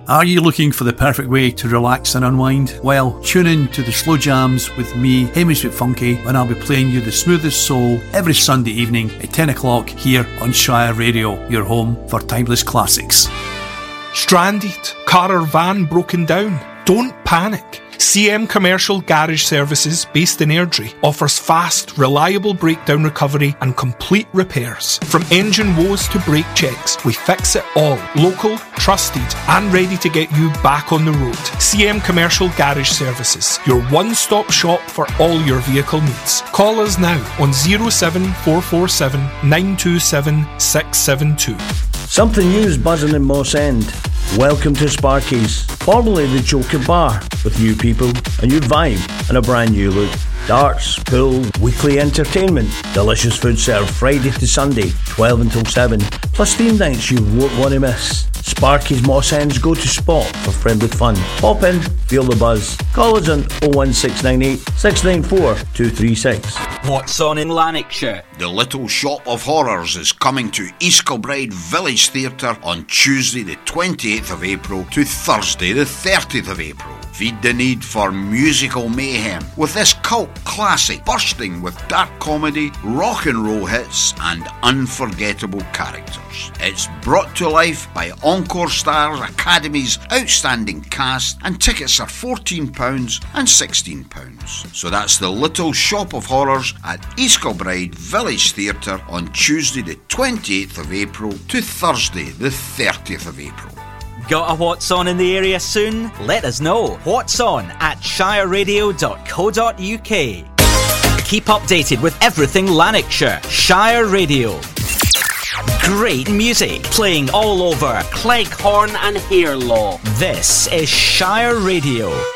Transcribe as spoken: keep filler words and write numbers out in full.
Are you looking for the perfect way to relax and unwind? Well, tune in to the Slow Jams with me, Hamish McFunky, when I'll be playing you the smoothest soul every Sunday evening at ten o'clock here on Shire Radio, your home for timeless classics. Stranded? Car or van broken down? Don't panic. C M Commercial Garage Services, based in Airdrie, offers fast, reliable breakdown recovery and complete repairs. From engine woes to brake checks, we fix it all. Local, trusted, and ready to get you back on the road. C M Commercial Garage Services, your one-stop shop for all your vehicle needs. Call us now on zero seven four four seven nine two seven six seven two. Something new is buzzing in Moss End. Welcome to Sparky's, formerly the Joker Bar, with new people, a new vibe and a brand new look. Darts, pool, weekly entertainment, delicious food served Friday to Sunday, twelve until seven, plus theme nights you won't want to miss. Sparky's Moss End's go-to spot for friendly fun. Pop in, feel the buzz. Call us on oh one six nine eight, six nine four, two three six. What's on in Lanarkshire? The Little Shop of Horrors is coming to East Kilbride Village Theatre on Tuesday the twenty-eighth of April to Thursday the thirtieth of April. Feed the need for musical mayhem with this cult classic bursting with dark comedy, rock and roll hits and unforgettable characters. It's brought to life by Encore Stars Academy's outstanding cast, and tickets are fourteen pounds and sixteen pounds. So that's the Little Shop of Horrors at East Kilbride Village Theatre on Tuesday the twenty-eighth of April to Thursday the thirtieth of April. Got a What's On in the area soon? Let us know. What's On at shire radio dot co dot uk. Keep updated with everything Lanarkshire. Shire Radio. Great music playing all over Cleghorn and Harelaw. This is Shire Radio.